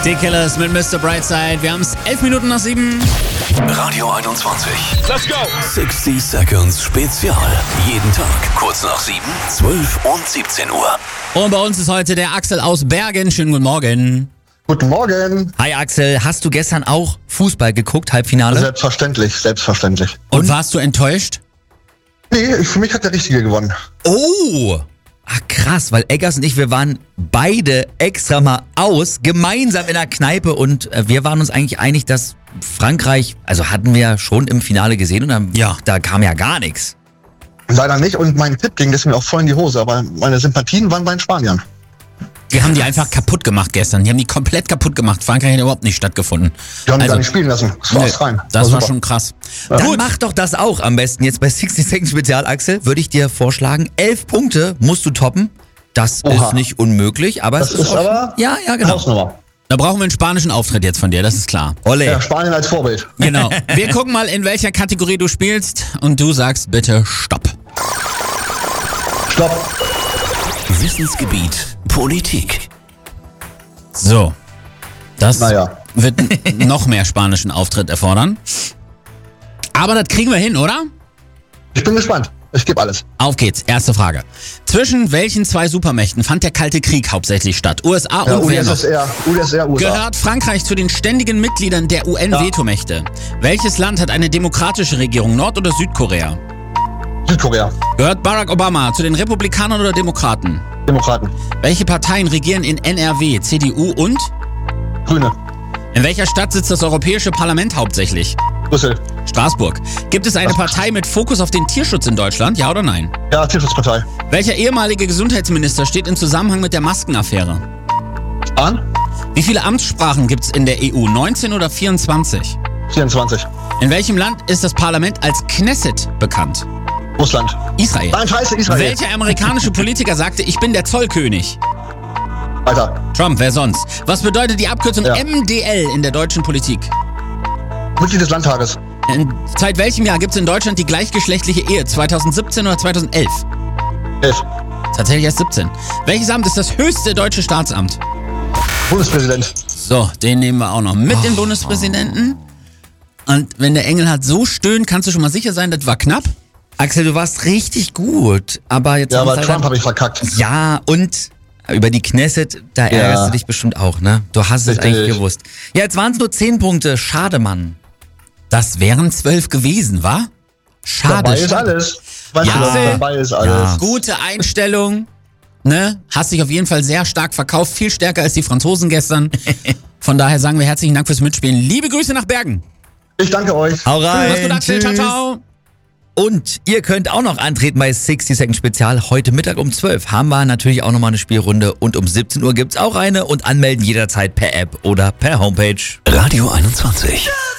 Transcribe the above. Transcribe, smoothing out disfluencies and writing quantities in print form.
Die Killers mit Mr. Brightside. Wir haben es 11 Minuten nach 7. Radio 21. Let's go! 60 Seconds Spezial. Jeden Tag kurz nach 7, 12 und 17 Uhr. Und bei uns ist heute der Axel aus Bergen. Schönen guten Morgen. Guten Morgen. Hi Axel, hast du gestern auch Fußball geguckt, Halbfinale? Selbstverständlich. Und warst du enttäuscht? Nee, für mich hat der Richtige gewonnen. Oh! Ach krass, weil Eggers und ich, wir waren beide extra mal gemeinsam in der Kneipe und wir waren uns eigentlich einig, dass Frankreich, also hatten wir schon im Finale gesehen und dann, da kam ja gar nichts. Leider nicht und mein Tipp ging deswegen auch voll in die Hose, aber meine Sympathien waren bei den Spaniern. Die haben die einfach kaputt gemacht gestern. Die haben die komplett kaputt gemacht. Frankreich hat überhaupt nicht stattgefunden. Die haben die gar nicht spielen lassen. Das war rein. Das war schon krass. Ja. Dann mach doch das auch am besten jetzt bei 60 Seconds Spezial, Axel. Würde ich dir vorschlagen, 11 Punkte musst du toppen. Das ist nicht unmöglich, aber das es ist auch aber ja, genau. Hausnummer. Da brauchen wir einen spanischen Auftritt jetzt von dir, das ist klar. Olle. Ja, Spanien als Vorbild. Genau. Wir gucken mal, in welcher Kategorie du spielst und du sagst bitte Stopp. Stopp. Wissensgebiet Politik. So. Das Naja. wird noch mehr spanischen Auftritt erfordern. Aber das kriegen wir hin, oder? Ich bin gespannt. Ich gebe alles. Auf geht's. Erste Frage. Zwischen welchen zwei Supermächten fand der Kalte Krieg hauptsächlich statt? USA Ja, und wer noch? UdSSR, USA. Gehört Frankreich zu den ständigen Mitgliedern der UN-Vetomächte? Welches Land hat eine demokratische Regierung, Nord- oder Südkorea? Südkorea. Gehört Barack Obama zu den Republikanern oder Demokraten? Demokraten. Welche Parteien regieren in NRW, CDU und? Grüne. In welcher Stadt sitzt das Europäische Parlament hauptsächlich? Brüssel. Straßburg. Gibt es eine Partei mit Fokus auf den Tierschutz in Deutschland, ja oder nein? Ja, Tierschutzpartei. Welcher ehemalige Gesundheitsminister steht im Zusammenhang mit der Maskenaffäre? Spahn. Wie viele Amtssprachen gibt es in der EU? 19 oder 24? 24. In welchem Land ist das Parlament als Knesset bekannt? Russland. Israel. Nein, scheiße, Israel. Welcher amerikanische Politiker sagte, ich bin der Zollkönig? Weiter. Trump, wer sonst? Was bedeutet die Abkürzung MDL in der deutschen Politik? Mitglied des Landtages. Seit welchem Jahr gibt es in Deutschland die gleichgeschlechtliche Ehe? 2017 oder 2011? 11. Tatsächlich erst 17. Welches Amt ist das höchste deutsche Staatsamt? Bundespräsident. So, den nehmen wir auch noch mit, den Bundespräsidenten. Und wenn der Engelhardt so stöhnt, kannst du schon mal sicher sein, das war knapp. Axel, du warst richtig gut, aber jetzt Ja, haben aber wir Trump habe ich verkackt. Ja, und über die Knesset, da ärgerst du dich bestimmt auch, ne? Du hast es eigentlich gewusst. Ja, jetzt waren es nur 10 Punkte. Schade, Mann. Das wären 12 gewesen, wa? Schade. Dabei ist alles. Weißt du, dabei ist alles. Ja. Gute Einstellung, ne? Hast dich auf jeden Fall sehr stark verkauft, viel stärker als die Franzosen gestern. Von daher sagen wir herzlichen Dank fürs Mitspielen. Liebe Grüße nach Bergen. Ich danke euch. Hau rein. Mach's gut, Axel. Ciao, ciao. Und ihr könnt auch noch antreten bei 60 Seconds Spezial. Heute Mittag um 12 haben wir natürlich auch nochmal eine Spielrunde. Und um 17 Uhr gibt's auch eine. Und anmelden jederzeit per App oder per Homepage. Radio 21.